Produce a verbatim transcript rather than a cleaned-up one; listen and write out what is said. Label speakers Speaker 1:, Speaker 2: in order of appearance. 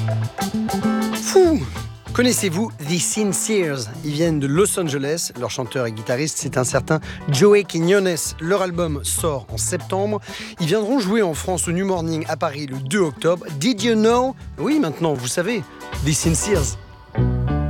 Speaker 1: Fou! Connaissez-vous The Sinceres? Ils viennent de Los Angeles. Leur chanteur et guitariste, c'est un certain Joey Quiñones. Leur album sort en septembre. Ils viendront jouer en France au New Morning à Paris le deux octobre. Did you know? Oui, maintenant, vous savez. The Sinceres.